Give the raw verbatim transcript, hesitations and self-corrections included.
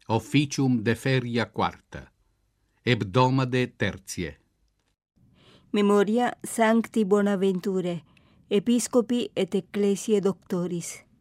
officium de feria quarta, hebdomade tertiae. Memoria Sancti Bonaventure, Episcopi et Ecclesiae Doctoris.